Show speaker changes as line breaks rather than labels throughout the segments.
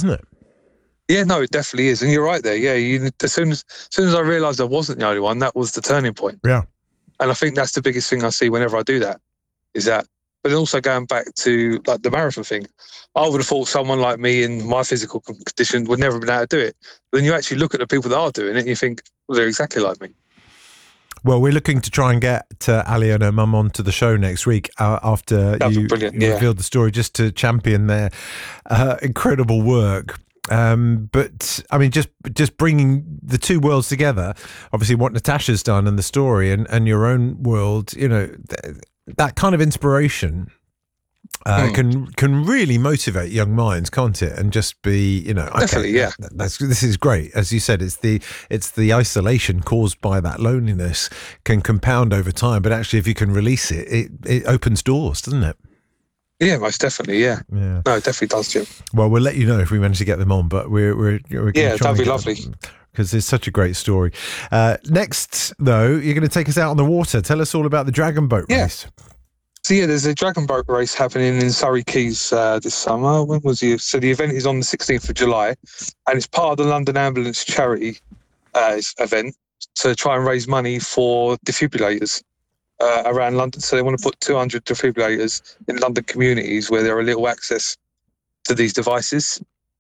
doesn't it?
Yeah, no, it definitely is. And you're right there. Yeah, as soon as I realised I wasn't the only one, that was the turning point.
Yeah.
And I think that's the biggest thing I see whenever I do that, is that. But then also going back to like the marathon thing, I would have thought someone like me in my physical condition would never have been able to do it. But then you actually look at the people that are doing it and you think, well, they're exactly like me.
Well, we're looking to try and get Ali and her mum onto the show next week after you revealed the story, just to champion their incredible work. But I mean, just bringing the two worlds together, obviously what Natasha's done and the story and your own world, you know, that kind of inspiration can really motivate young minds, can't it? And just be, you know,
definitely, yeah.
This is great. As you said, it's the isolation caused by that loneliness can compound over time. But actually, if you can release it, it opens doors, doesn't it?
Yeah, most definitely. Yeah. No, it definitely does, Jim.
Well, we'll let you know if we manage to get them on. But we're
yeah, that'd be lovely.
Because it's such a great story. Next, though, you're going to take us out on the water. Tell us all about the Dragon Boat race.
So yeah, there's a Dragon Boat race happening in Surrey Quays this summer. When was it? So the event is on the 16th of July, and it's part of the London Ambulance charity event to try and raise money for defibrillators around London. So they want to put 200 defibrillators in London communities where there are little access to these devices.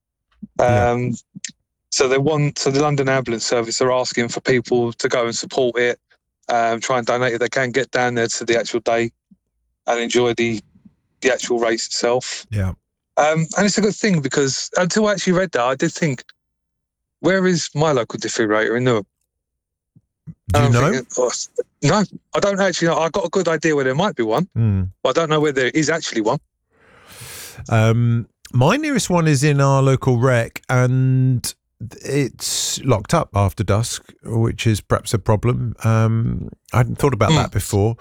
So the London Ambulance Service are asking for people to go and support it, try and donate if they can, get down there to the actual day and enjoy the actual race itself.
Yeah.
And it's a good thing, because until I actually read that, I did think, where is my local defibrillator in Newark?
Do you know?
No, I don't actually know. I got a good idea where there might be one, but I don't know where there is actually one.
My nearest one is in our local rec, and it's locked up after dusk, which is perhaps a problem. I hadn't thought about that before.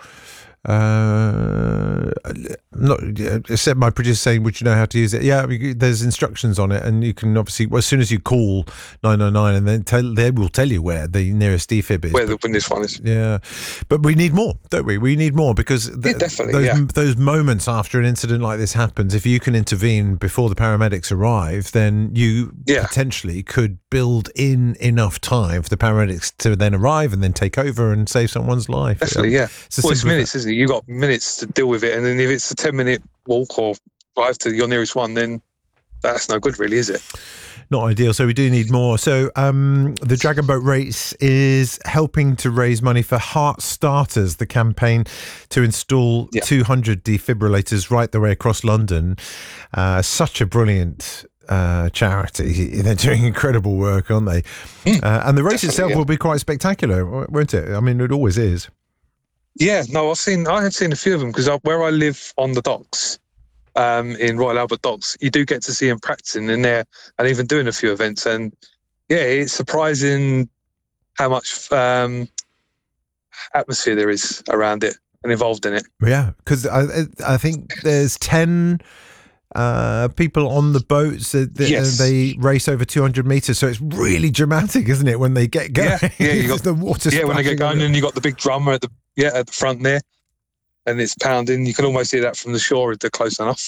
Except my producer saying, would you know how to use it? Yeah, I mean, there's instructions on it, and you can obviously, as soon as you call 999, and then they will tell you where the nearest defib is.
Where this one is.
Yeah, but we need more, don't we? We need more, because those moments after an incident like this happens, if you can intervene before the paramedics arrive, then you potentially could build in enough time for the paramedics to then arrive and then take over and save someone's life.
Definitely, it's minutes, isn't it? You got minutes to deal with it, and then if it's a 10-minute walk or drive to your nearest one, then that's no good, really, is it?
Not ideal. So we do need more. So the Dragon Boat race is helping to raise money for Heart Starters, the campaign to install 200 defibrillators right the way across London. Such a brilliant charity. They're doing incredible work, aren't they? And the race itself will be quite spectacular, won't it? I mean, it always is.
Yeah, no, I have seen a few of them, because where I live on the docks, in Royal Albert Docks, you do get to see them practicing in there and even doing a few events. And yeah, it's surprising how much atmosphere there is around it and involved in it.
Yeah, because I think there's 10 people on the boats that they race over 200 meters, so it's really dramatic, isn't it, when they get going?
You got
the water.
When they get going, and you got the big drummer at the front there, and it's pounding. You can almost hear that from the shore if they're close enough.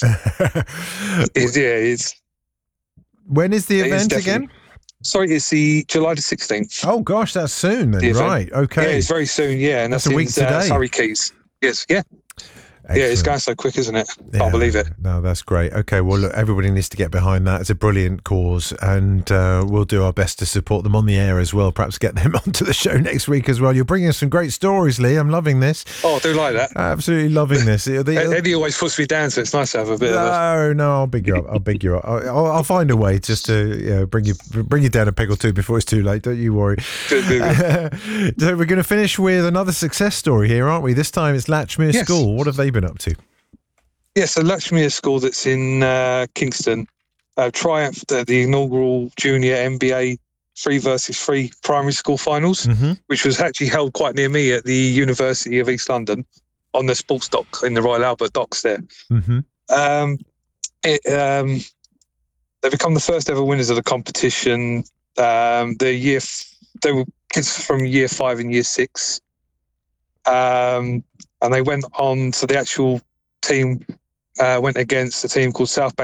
It's.
When is the event again?
Sorry, it's the July the 16th.
Oh gosh, that's soon then, right? Okay.
Yeah, it's very soon. Yeah, and that's
a week today.
Surrey Quays. Yes. Yeah. Excellent. Yeah, it's going so quick, isn't it? Can't believe it.
No, that's great. Okay, well, look, everybody needs to get behind that. It's a brilliant cause, and we'll do our best to support them on the air as well. Perhaps get them onto the show next week as well. You're bringing us some great stories, Lee. I'm loving this.
Oh, I do like that.
Absolutely loving this.
Eddie always puts me down, so it's nice to have a bit of
No, I'll big you up. I'll find a way just to bring you down a peg or two before it's too late. Don't you worry.
Good.
So we're going to finish with another success story here, aren't we? This time it's Latchmere School. What have they been up to?
Yeah, so Latchmere School, that's in Kingston, triumphed at the inaugural Junior NBA 3 versus 3 primary school finals, which was actually held quite near me at the University of East London on the sports dock in the Royal Albert Docks there. They become the first ever winners of the competition. They were kids from year 5 and year 6. And they went on, so the actual team went against a team called South Bank